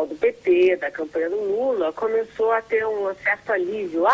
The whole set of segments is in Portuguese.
pessoal do PT, da campanha do Lula, começou a ter um certo alívio.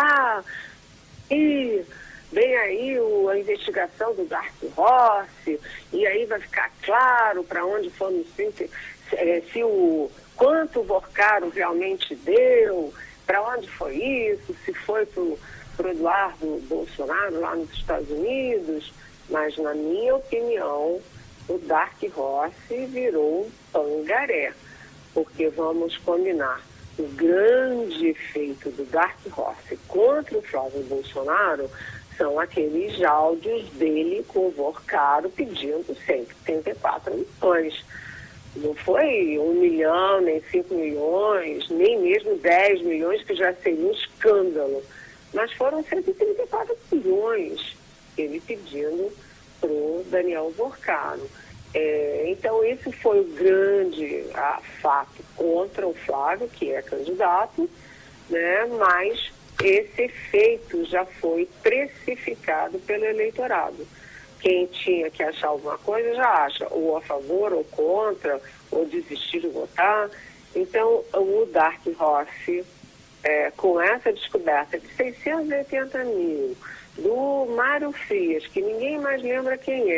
E vem aí a investigação do Dark Rossi, e aí vai ficar claro para onde foram quanto o Vorcaro realmente deu, para onde foi isso, se foi para o Eduardo Bolsonaro lá nos Estados Unidos. Mas, na minha opinião, o Dark Rossi virou pangaré, porque vamos combinar, o grande efeito do Dark Rossi contra o Flávio Bolsonaro são aqueles áudios dele com o Vorcaro pedindo 174 milhões. Não foi 1 milhão, nem 5 milhões, nem mesmo 10 milhões, que já seria um escândalo. Mas foram 134 milhões ele pedindo para o Daniel Vorcaro. Então, esse foi o grande fato contra o Flávio, que é candidato, né? Mas esse efeito já foi precificado pelo eleitorado. Quem tinha que achar alguma coisa já acha, ou a favor, ou contra, ou desistir de votar. Então, o Dark Rossi, com essa descoberta de 680 mil, do Mário Frias, que ninguém mais lembra quem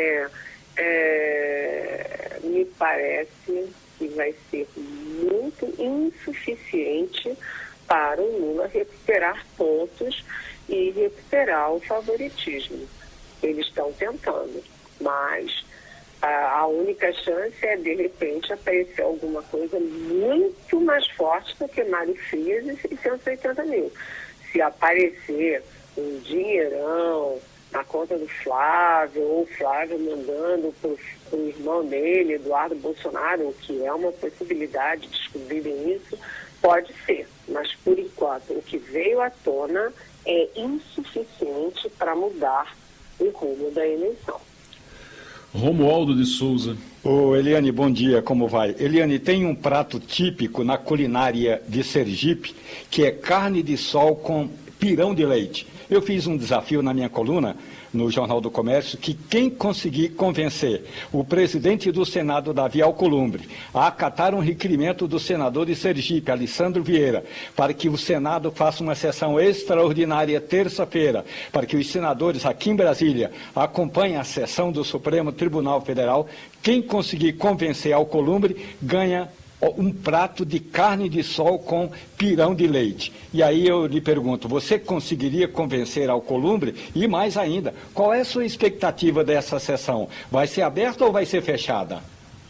me parece que vai ser muito insuficiente para o Lula recuperar pontos e recuperar o favoritismo. Eles estão tentando, mas a única chance é, de repente, aparecer alguma coisa muito mais forte do que Mário Frias e 680 mil. Se aparecer um dinheirão na conta do Flávio, ou o Flávio mandando para o irmão dele, Eduardo Bolsonaro, que é uma possibilidade de descobrirem isso, pode ser. Mas, por enquanto, o que veio à tona é insuficiente para mudar o rumo da eleição. Romualdo de Souza. Eliane, bom dia, como vai? Eliane, tem um prato típico na culinária de Sergipe, que é carne de sol com pirão de leite. Eu fiz um desafio na minha coluna, no Jornal do Comércio, que quem conseguir convencer o presidente do Senado, Davi Alcolumbre, a acatar um requerimento do senador de Sergipe, Alessandro Vieira, para que o Senado faça uma sessão extraordinária terça-feira, para que os senadores aqui em Brasília acompanhem a sessão do Supremo Tribunal Federal, quem conseguir convencer Alcolumbre ganha um prato de carne de sol com pirão de leite. E aí eu lhe pergunto, você conseguiria convencer Alcolumbre? E mais ainda, qual é a sua expectativa dessa sessão? Vai ser aberta ou vai ser fechada?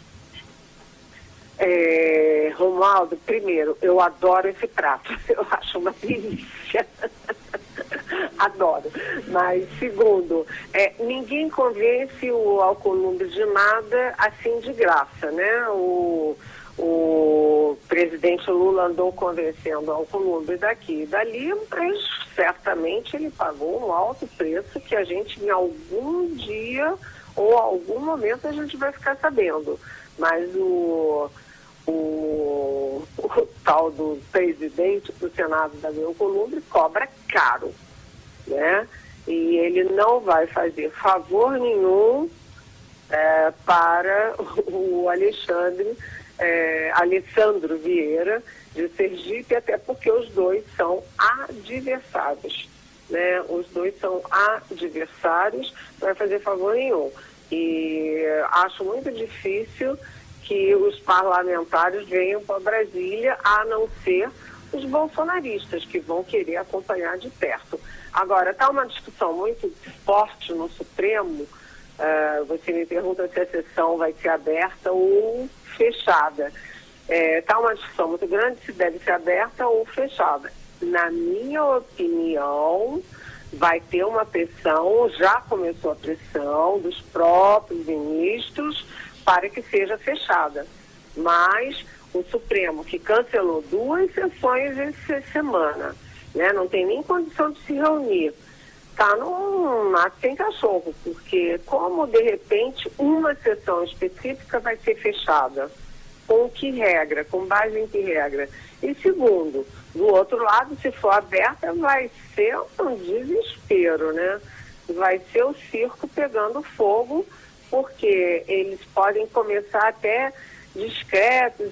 Romualdo, primeiro, eu adoro esse prato. Eu acho uma delícia. Adoro. Mas, segundo, ninguém convence o Alcolumbre de nada assim de graça, né? O presidente Lula andou convencendo o Alcolumbre daqui e dali, mas certamente ele pagou um alto preço que a gente em algum dia ou algum momento a gente vai ficar sabendo. Mas o tal do presidente do Senado, Davi Alcolumbre, cobra caro, né? E ele não vai fazer favor nenhum para o Alessandro Vieira de Sergipe, até porque os dois são adversários, né? Os dois são adversários, não vai fazer favor nenhum. E acho muito difícil que os parlamentares venham para Brasília, a não ser os bolsonaristas, que vão querer acompanhar de perto. Agora, está uma discussão muito forte no Supremo. Você me pergunta se a sessão vai ser aberta ou fechada. Está uma discussão muito grande se deve ser aberta ou fechada. Na minha opinião, vai ter uma pressão, já começou a pressão dos próprios ministros para que seja fechada. Mas o Supremo, que cancelou 2 sessões essa semana, né, não tem nem condição de se reunir, está num mato sem cachorro, porque como de repente uma sessão específica vai ser fechada, com que regra, com base em que regra? E segundo, do outro lado, se for aberta, vai ser um desespero, né? Vai ser o circo pegando fogo, porque eles podem começar até discretos